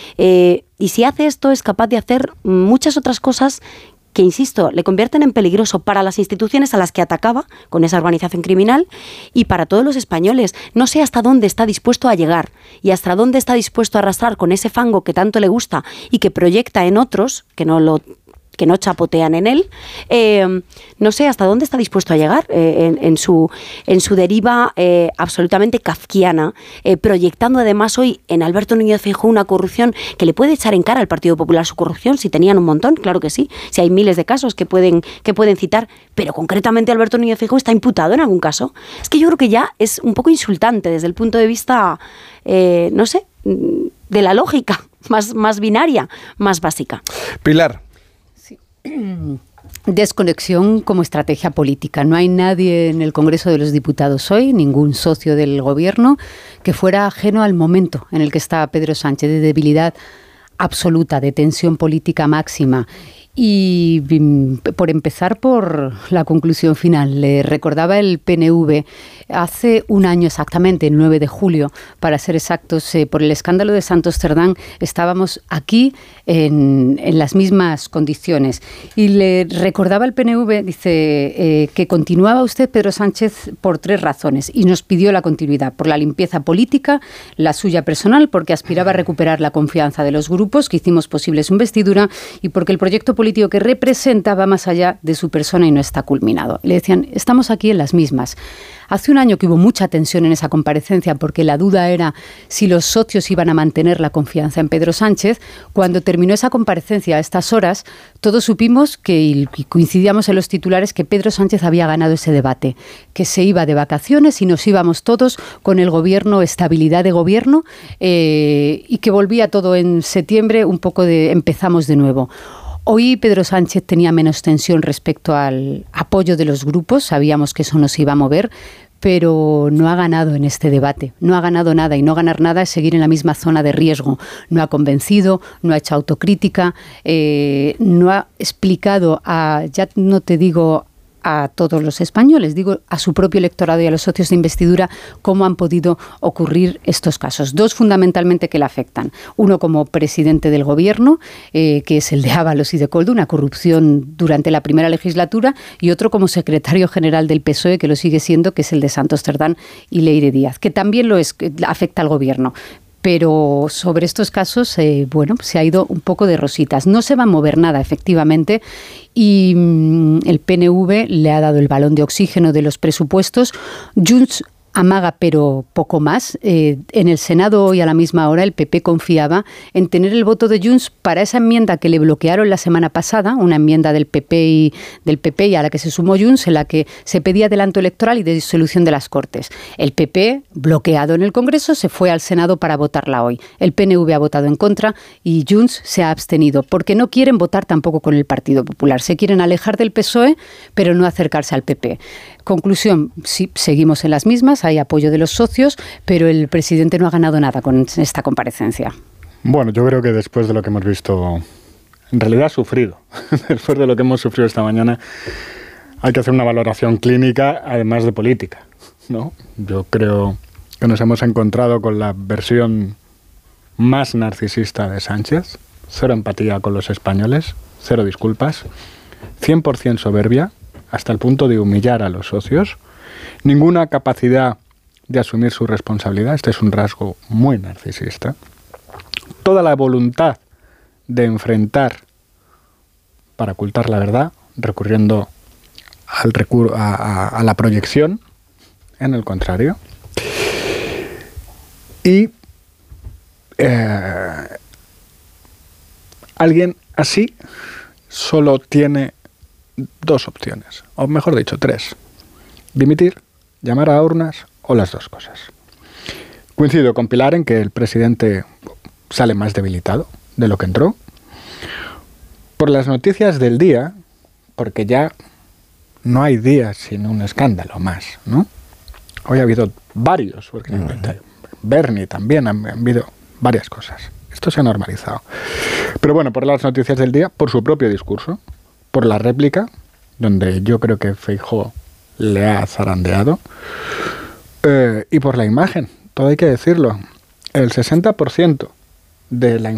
Y si hace esto, es capaz de hacer muchas otras cosas que, insisto, le convierten en peligroso para las instituciones a las que atacaba con esa organización criminal y para todos los españoles. No sé hasta dónde está dispuesto a llegar y hasta dónde está dispuesto a arrastrar con ese fango que tanto le gusta y que proyecta en otros, que no chapotean en él. No sé hasta dónde está dispuesto a llegar en su deriva absolutamente kafkiana, proyectando además hoy en Alberto Núñez Feijóo una corrupción que le puede echar en cara al Partido Popular su corrupción, si tenían un montón, claro que sí, si hay miles de casos que pueden citar, pero concretamente Alberto Núñez Feijóo está imputado en algún caso. Es que yo creo que ya es un poco insultante desde el punto de vista, no sé, de la lógica más binaria, más básica. Pilar. Desconexión como estrategia política. No hay nadie en el Congreso de los Diputados hoy, ningún socio del Gobierno, que fuera ajeno al momento en el que está Pedro Sánchez, de debilidad absoluta, de tensión política máxima. Y por empezar por la conclusión final, le recordaba el PNV hace un año exactamente, el 9 de julio, para ser exactos, por el escándalo de Santos Cerdán, estábamos aquí en las mismas condiciones. Y le recordaba al PNV, dice, que continuaba usted, Pedro Sánchez, por 3 razones. Y nos pidió la continuidad, por la limpieza política, la suya personal, porque aspiraba a recuperar la confianza de los grupos que hicimos posible su investidura, y porque el proyecto político que representa va más allá de su persona y no está culminado. Le decían, estamos aquí en las mismas. Hace un año que hubo mucha tensión en esa comparecencia porque la duda era si los socios iban a mantener la confianza en Pedro Sánchez. Cuando terminó esa comparecencia a estas horas, todos supimos y coincidíamos en los titulares que Pedro Sánchez había ganado ese debate, que se iba de vacaciones y nos íbamos todos con el gobierno, estabilidad de gobierno, y que volvía todo en septiembre, empezamos de nuevo. Hoy Pedro Sánchez tenía menos tensión respecto al apoyo de los grupos, sabíamos que eso nos iba a mover, pero no ha ganado en este debate, no ha ganado nada, y no ganar nada es seguir en la misma zona de riesgo. No ha convencido, no ha hecho autocrítica, no ha explicado ya no te digo a todos los españoles, digo a su propio electorado y a los socios de investidura, cómo han podido ocurrir estos casos. 2 fundamentalmente que le afectan. Uno como presidente del gobierno, que es el de Ábalos y de Koldo, una corrupción durante la primera legislatura, y otro como secretario general del PSOE, que lo sigue siendo, que es el de Santos Cerdán y Leire Díaz, que también afecta al gobierno. Pero sobre estos casos, se ha ido un poco de rositas. No se va a mover nada, efectivamente, y el PNV le ha dado el balón de oxígeno de los presupuestos. Junts amaga, pero poco más. En el Senado hoy a la misma hora el PP confiaba en tener el voto de Junts para esa enmienda que le bloquearon la semana pasada, una enmienda del PP y a la que se sumó Junts, en la que se pedía adelanto electoral y de disolución de las Cortes. El PP, bloqueado en el Congreso, se fue al Senado para votarla hoy. El PNV ha votado en contra y Junts se ha abstenido, porque no quieren votar tampoco con el Partido Popular. Se quieren alejar del PSOE, pero no acercarse al PP. Conclusión, sí, seguimos en las mismas, hay apoyo de los socios, pero el presidente no ha ganado nada con esta comparecencia. Bueno, yo creo que después de lo que hemos visto, en realidad ha sufrido, después de lo que hemos sufrido esta mañana, hay que hacer una valoración clínica, además de política, ¿no? Yo creo que nos hemos encontrado con la versión más narcisista de Sánchez, 0 empatía con los españoles, 0 disculpas, 100% soberbia, hasta el punto de humillar a los socios, ninguna capacidad de asumir su responsabilidad, este es un rasgo muy narcisista, toda la voluntad de enfrentar para ocultar la verdad, recurriendo a la proyección, en el contrario, y alguien así solo tiene 2 opciones, o mejor dicho, 3. Dimitir, llamar a urnas o las 2 cosas. Coincido con Pilar en que el presidente sale más debilitado de lo que entró. Por las noticias del día, porque ya no hay días sin un escándalo más, ¿no? Hoy ha habido varios, porque Bernie también, han habido varias cosas. Esto se ha normalizado. Pero bueno, por las noticias del día, por su propio discurso, por la réplica, donde yo creo que Feijóo le ha zarandeado, y por la imagen, todo hay que decirlo. El 60% de la